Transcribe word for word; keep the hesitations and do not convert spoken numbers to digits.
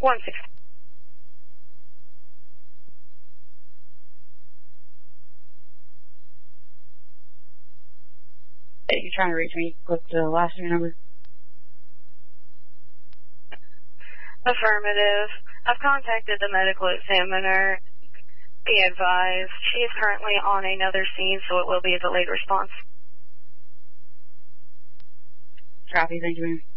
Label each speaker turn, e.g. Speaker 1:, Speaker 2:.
Speaker 1: One six.
Speaker 2: If you're trying to reach me, click the last number.
Speaker 1: Affirmative. I've contacted the medical examiner. Be advised, she is currently on another scene, so it will be a delayed response.
Speaker 2: Copy, thank you, ma'am.